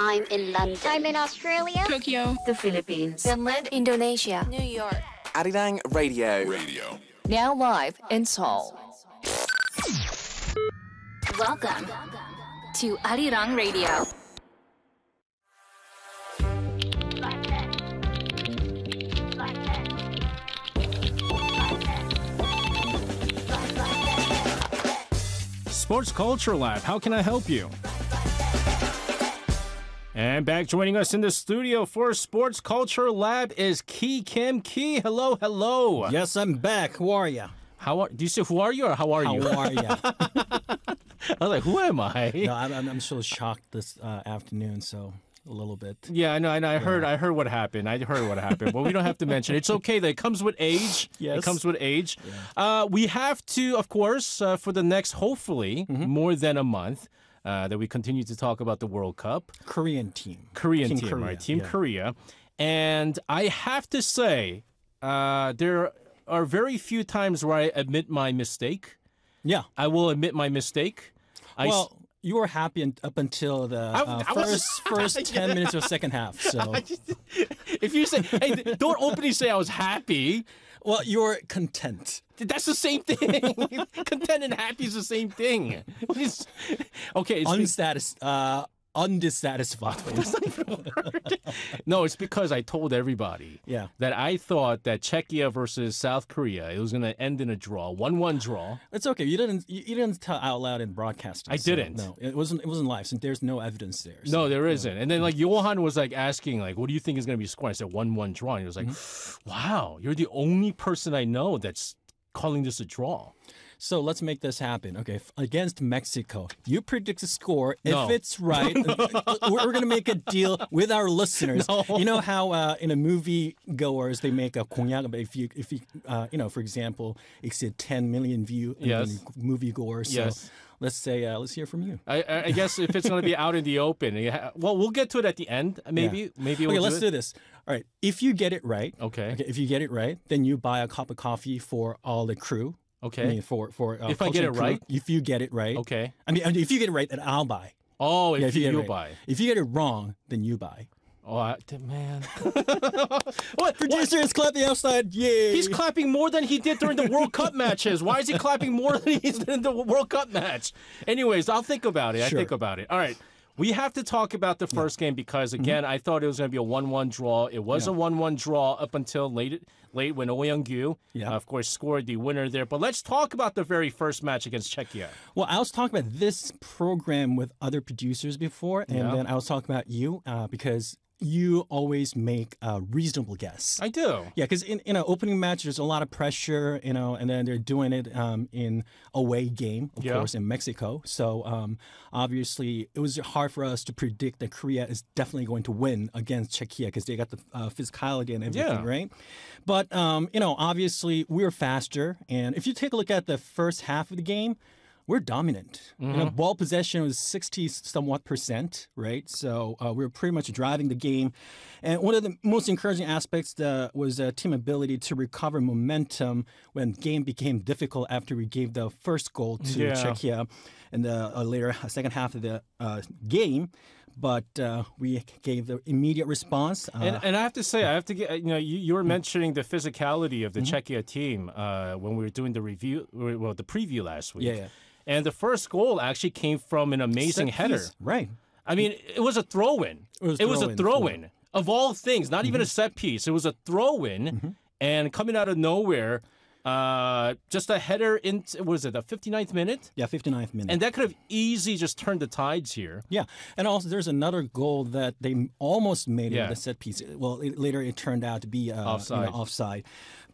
I'm in London. I'm in Australia. Tokyo. The Philippines. Finland. Indonesia. New York. Arirang Radio. Now live in Seoul. Welcome to Arirang Radio. Sports Culture Lab, how can I help you? And back joining us in the studio for Sports Culture Lab is Ki Kim. Ki, hello, hello. Yes, I'm back. Who are you? Do you say who are you or how are you? How are you? I was like, who am I? No, I'm so shocked this afternoon, so a little bit. Yeah, I know. I heard what happened. But we don't have to mention it. It's okay. That it comes with age. Yes. It comes with age. Yeah. We have to, of course, for the next, hopefully, more than a month, that we continue to talk about the World Cup. Korean team. Korea, Korea, right? Team yeah. Korea. And I have to say, there are very few times where I admit my mistake. Yeah. I will admit my mistake. You were happy up until the first 10 minutes of second half. So, if you say, hey, don't openly say I was happy. well, you're content. That's the same thing. Content and happy is the same thing. Okay. Undissatisfied. That's not even a word. No, it's because I told everybody that I thought that Czechia versus South Korea, it was going to end in a draw, 1-1 draw. It's okay. You didn't tell out loud in broadcasting. I didn't. No, it wasn't live. So there's no evidence there. No, there isn't. And then Johan was asking what do you think is going to be scored? I said 1-1 draw. And he was like, wow, you're the only person I know that's calling this a draw. So let's make this happen. Okay, against Mexico, you predict the score. No. If it's right, we're going to make a deal with our listeners. No. You know how in a movie goers they make a 공약. If you for example, exceed 10 million view movie goers. So yes. let's hear from you. I guess if it's going to be out in the open, well, we'll get to it at the end. Maybe we'll let's do this. All right, if you get it right. Okay. If you get it right, then you buy a cup of coffee for all the crew. Okay. I mean, for if I get it crew. right? If you get it right. Okay. I mean, if you get it right, then I'll buy. Oh, Yeah, if you get it you right. buy. If you get it wrong, then you buy. Oh, man. Producer is clapping outside. Yay! He's clapping more than he did during the World Cup matches. Why is he clapping more than he did in the World Cup match? Anyways, I'll think about it. Sure. I think about it. All right. We have to talk about the first game because, again, I thought it was going to be a 1-1 draw. It was a 1-1 draw up until late when Oh Young-gyu, of course, scored the winner there. But let's talk about the very first match against Czechia. Well, I was talking about this program with other producers before, and then I was talking about you because you always make a reasonable guess. I do. Yeah, because in an opening match, there's a lot of pressure, and then they're doing it in away game, of course, in Mexico. So obviously, it was hard for us to predict that Korea is definitely going to win against Czechia because they got the physicality and everything, right? But obviously, we're faster, and if you take a look at the first half of the game, we're dominant. Ball possession was 60-somewhat%, right? So we were pretty much driving the game. And one of the most encouraging aspects was team ability to recover momentum when game became difficult after we gave the first goal to Czechia in the second half of the game. But we gave the immediate response. And I have to say, you were mentioning the physicality of the Czechia team when we were doing the preview last week. Yeah. And the first goal actually came from an amazing header. Right. I mean, it was a throw-in. It was a throw-in. Of all things, not even a set piece. It was a throw-in, and coming out of nowhere, just a header in, was it the 59th minute? Yeah, 59th minute. And that could have easily just turned the tides here. Yeah, and also there's another goal that they almost made with a set piece. Well, later it turned out to be offside.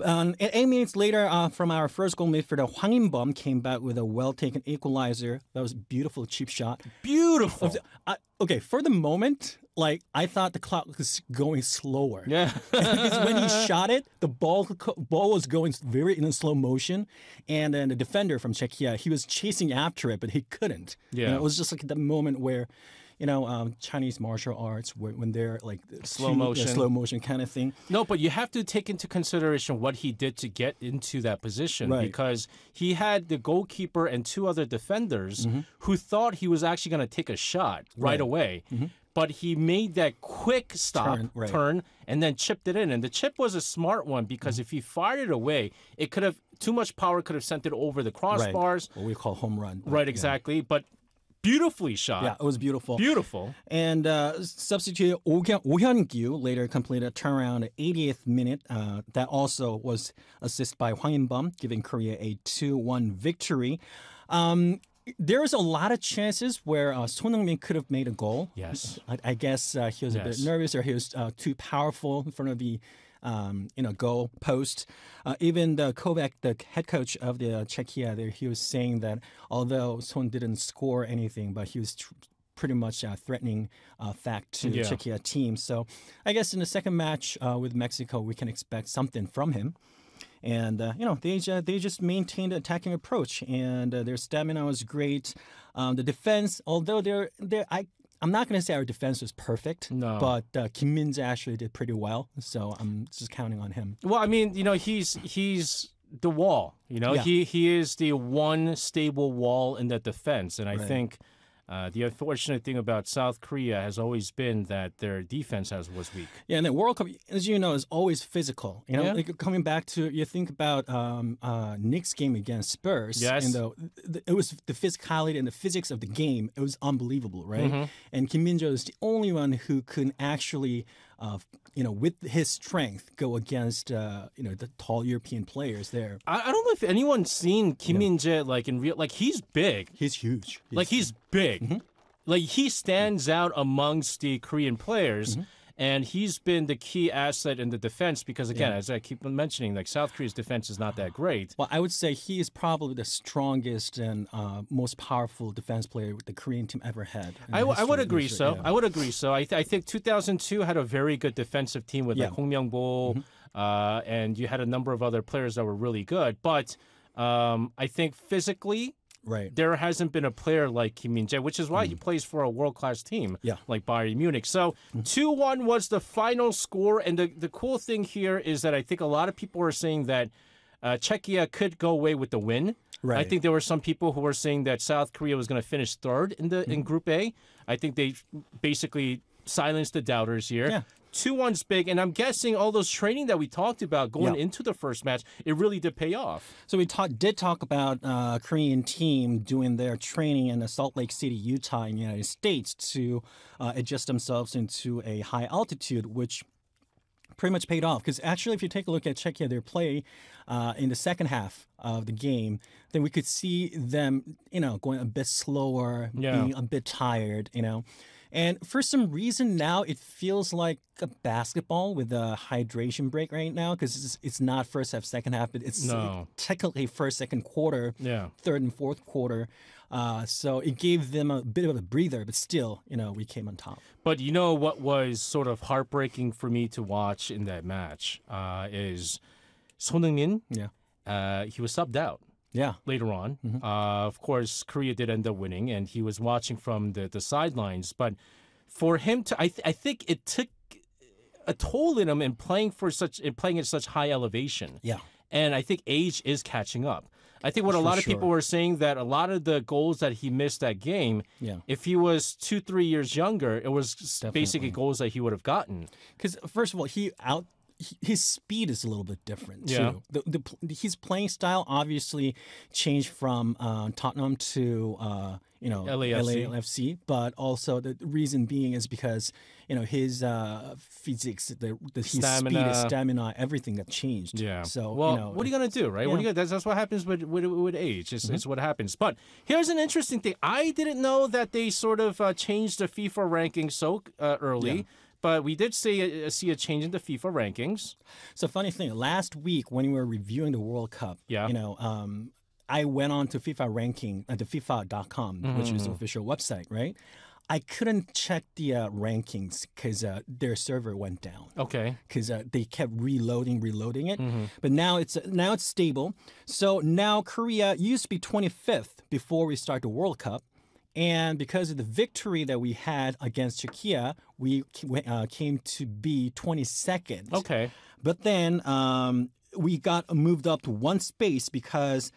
8 minutes later, from our first goal midfielder, Hwang In-beom came back with a well-taken equalizer. That was a beautiful chip shot. Beautiful. Okay, for the moment, I thought the clock was going slower. Yeah. Because when he shot it, the ball was going very in slow motion, and then the defender from Czechia, he was chasing after it, but he couldn't. Yeah. It was just like the moment where, Chinese martial arts when they're slow motion kind of thing. No, but you have to take into consideration what he did to get into that position because he had the goalkeeper and two other defenders who thought he was actually going to take a shot right away. but he made that quick stop turn, and then chipped it in. And the chip was a smart one because if he fired it away, it could have too much power could have sent it over the crossbars. What we call home run. Right, exactly. But beautifully shot. Yeah, it was beautiful. Beautiful. And substitute Oh Hyun-gyu later completed a turnaround at 80th minute. That also was assisted by Hwang In-bum, giving Korea a 2-1 victory. There was a lot of chances where Son Heung-min could have made a goal. Yes. I guess he was a bit nervous or he was too powerful in front of the goal post. Even the Kovac, the head coach of the Czechia, there, he was saying that although Son didn't score anything, but he was pretty much threatening fact to the Czechia team. So I guess in the second match with Mexico, we can expect something from him. And they just maintained an attacking approach, and their stamina was great. The defense, although I'm not going to say our defense was perfect, but Kim Min-jae actually did pretty well. So I'm just counting on him. Well, I mean, he's the wall. He is the one stable wall in the defense, and I think. The unfortunate thing about South Korea has always been that their defense was weak. Yeah, and the World Cup, as you know, is always physical. Like coming back to, you think about Knicks' game against Spurs. Yes. And it was the physicality and the physics of the game. It was unbelievable, right? And Kim Min-jae is the only one who could actually, with his strength, go against, the tall European players there. I don't know if anyone's seen Kim Min-jae in real. He's big. He's huge. He's big. He stands out amongst the Korean players. And he's been the key asset in the defense because, again, as I keep mentioning, South Korea's defense is not that great. Well, I would say he is probably the strongest and most powerful defense player the Korean team ever had. I would agree so. Yeah. I would agree so. I think 2002 had a very good defensive team with Hong Myung-bo, and you had a number of other players that were really good. But I think physically, there hasn't been a player like Kim Min-jae, which is why he plays for a world-class team like Bayern Munich. So 2-1 was the final score. And the cool thing here is that I think a lot of people are saying that Czechia could go away with the win. I think there were some people who were saying that South Korea was going to finish third in Group A. I think they basically silenced the doubters here. Yeah. 2-1's big, and I'm guessing all those training that we talked about going into the first match, it really did pay off. So we did talk about Korean team doing their training in Salt Lake City, Utah, in the United States to adjust themselves into a high altitude, which pretty much paid off. Because actually, if you take a look at Czechia, their play in the second half of the game, then we could see them, going a bit slower, being a bit tired, And for some reason now it feels like a basketball with a hydration break right now because it's not first half, second half, but it's technically first, second quarter, third and fourth quarter. So it gave them a bit of a breather, but still, we came on top. But what was sort of heartbreaking for me to watch in that match is Son Heung-min. He was subbed out. Later on. Of course, Korea did end up winning, and he was watching from the sidelines. But for him to, I think it took a toll in him in playing at such high elevation. And I think age is catching up. I think what a lot of people were saying that a lot of the goals that he missed that game, if he was 2-3 years younger, it was basically goals that he would have gotten. Because first of all, his speed is a little bit different too. His playing style obviously changed from Tottenham to LAFC, but also the reason being is because his physics, his speed, his stamina, everything that changed. So what are you gonna do, right? That's what happens with age. It's what happens. But here's an interesting thing. I didn't know that they sort of changed the FIFA ranking so early. But we did see a change in the FIFA rankings. So funny thing, last week when we were reviewing the World Cup, I went on to FIFA ranking at the FIFA.com, which is the official website, right? I couldn't check the rankings because their server went down. Okay. Because they kept reloading it. But now it's stable. So now Korea used to be 25th before we start the World Cup. And because of the victory that we had against Czechia, we came to be 22nd. Okay. But then we got moved up to one space because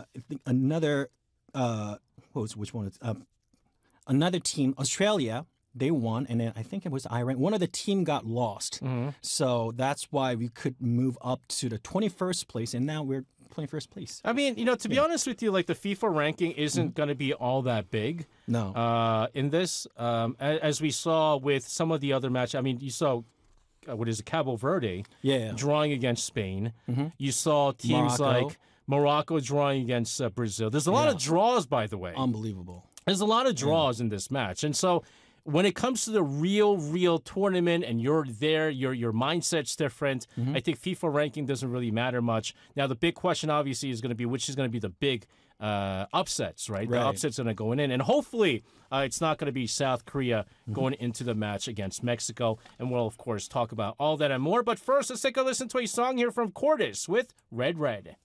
another another team, Australia, they won, and then I think it was Iran. One of the team got lost. So that's why we could move up to the 21st place, and now we're 21st place. I mean, to be honest with you, like the FIFA ranking isn't going to be all that big. No. In this, as we saw with some of the other matches, I mean, you saw what is it, Cabo Verde drawing against Spain. You saw teams like Morocco drawing against Brazil. There's a lot of draws, by the way. Unbelievable. There's a lot of draws in this match. And so when it comes to the real tournament and you're there, your mindset's different. I think FIFA ranking doesn't really matter much. Now, the big question, obviously, is going to be which is going to be the big upsets, right? The upsets are going to go in. And hopefully, it's not going to be South Korea going into the match against Mexico. And we'll, of course, talk about all that and more. But first, let's take a listen to a song here from Cordis with Red Red.